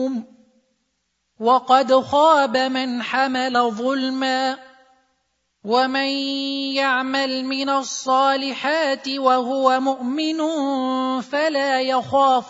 وقد خاب من حمل ظلما ومن يعمل من الصالحات وهو مؤمن فلا يخاف